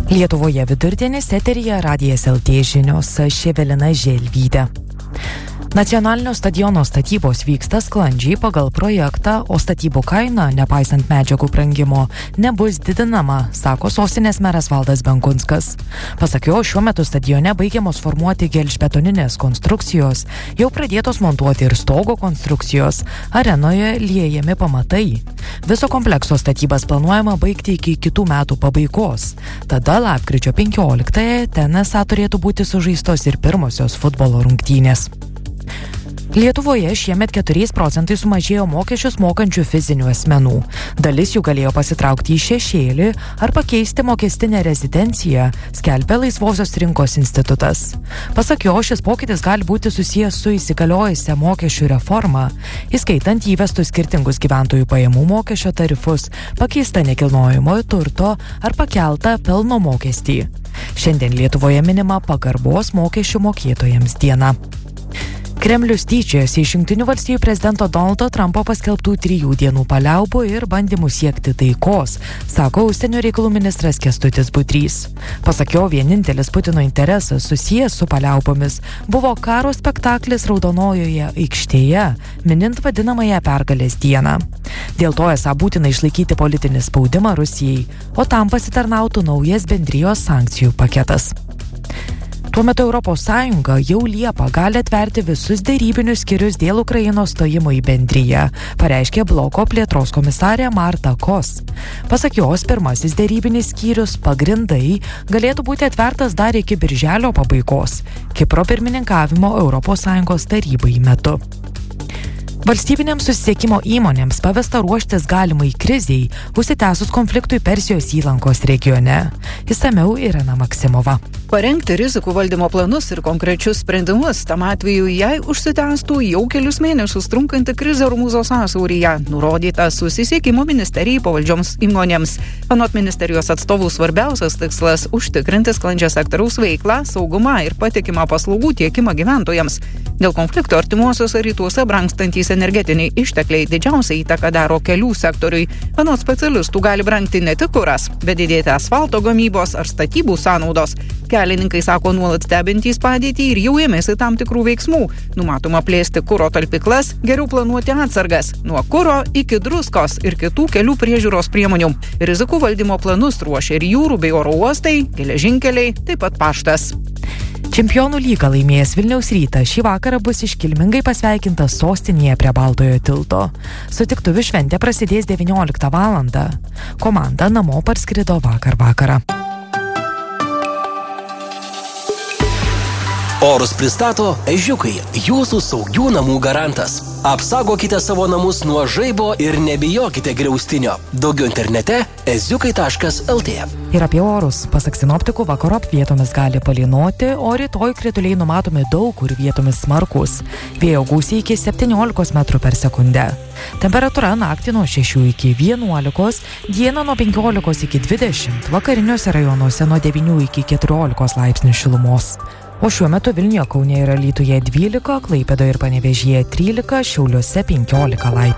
Lietuvoje vidurdienis, eteryje Radijas LT žinios, aš Evelina Želvytė. Nacionalinio stadiono statybos vyksta sklandžiai pagal projektą, o statybų kaina, nepaisant medžiagų brangimo, nebus didinama, sako sostinės meras Valdas Benkunskas. Pasak jo, šiuo metu stadione baigiamos formuoti gelžbetoninės konstrukcijos, jau pradėtos montuoti ir stogo konstrukcijos, arenoje liejami pamatai. Viso komplekso statybas planuojama baigti iki kitų metų pabaigos. Tada lapkričio 15-ąją ten esą turėtų būti sužaistos ir pirmosios futbolo rungtynės. Lietuvoje šiemet 4% sumažėjo mokesčius mokančių fizinių asmenų. Dalis jų galėjo pasitraukti į šešėlį ar pakeisti mokestinę rezidenciją, skelbia Laisvosios rinkos institutas. Pasak jo, šis pokytis gali būti susijęs su įsigaliojusia mokesčių reforma, įskaitant įvestus skirtingus gyventojų pajamų mokesčio tarifus, pakeista nekilnojamojo turto ar pakeltą pelno mokestį. Šiandien Lietuvoje minima pagarbos mokesčių mokėtojams diena. Kremlius tyčiojasi iš Jungtinių valstijų prezidento Donaldo Trumpo paskelbtų 3 dienų paliaubų ir bandymų siekti taikos, sako užsienio reikalų ministras Kęstutis Budrys. Pasak jo, vienintelis Putino interesas susijęs su paliaubomis buvo karo spektaklis Raudonojoje aikštėje, minint vadinamąją pergalės dieną. Dėl to esą būtina išlaikyti politinį spaudimą Rusijai, o tam pasitarnautų naujas bendrijos sankcijų paketas. Tuo metu ES jau Liepą gali atverti visus derybinius skyrius dėl Ukrainos stojimo į bendriją, pareiškė bloko plėtros komisarė Marta Kos. Pasak jos, pirmasis derybinis skyrius pagrindai galėtų būti atvertas dar iki birželio pabaigos, Kipro pirmininkavimo ES tarybai metu. Valstybinėms susisiekimo įmonėms pavesta ruoštis galimai krizei, užsitęsus konfliktui Persijos įlankos regione. Išsamiau Irena Maksimova. Parengti rizikų valdymo planus ir konkrečius sprendimus tam atveju, jei užsitęstų jau kelius mėnesius trunkanti krizė Ormūzo sąsiauryje, nurodyta susisiekimo ministerijai pavaldžioms įmonėms. Anot ministerijos atstovų svarbiausias tikslas – užtikrinti sklandžią sektoriaus veiklą, saugumą ir patikimą paslaugų tiekimą gyventojams. Dėl konflikto artimuosiuose rytuose brangstantys energetiniai ištekliai didžiausią įtaką daro kelių sektoriui. Anot specialistų gali brangti ne tik kuras, bet didėti asfalto gamybos ar statybų sąnaudos. Kelininkai sako nuolat stebintys padėtį ir jau ėmėsi tam tikrų veiksmų. Numatoma plėsti kuro talpyklas, geriau planuoti atsargas, nuo kuro iki druskos ir kitų kelių priežiūros priemonių. Rizikų valdymo planus ruošia ir jūrų bei oro uostai, geležinkeliai, taip pat paštas. Čempionų lygą laimėjęs Vilniaus Rytas šį vakarą bus iškilmingai pasveikintas sostinėje prie Baltojo tilto. Sutiktuvių šventė prasidės 19 valandą. Komanda namo parskrido vakar vakarą. Orus pristato Ežiukai, jūsų saugių namų garantas. Apsaugokite savo namus nuo žaibo ir nebijokite griaustinio. Daugiau internete eziukai.lt. Ir apie orus. Pasak sinoptikų, vakarop vietomis gali palynoti, o rytoj krituliai numatomi daug kur, vietomis smarkus. Vėjo gūsiai iki 17 metrų per sekundę. Temperatūra naktį nuo 6 iki 11, dieną nuo 15 iki 20, vakariniuose rajonuose nuo 9 iki 14 laipsnių šilumos. O šiuo metu Vilniuje, Kaune ir Alytuje 12, Klaipėdoje ir Panevėžyje 13, Šiauliuose 15 laipsnių.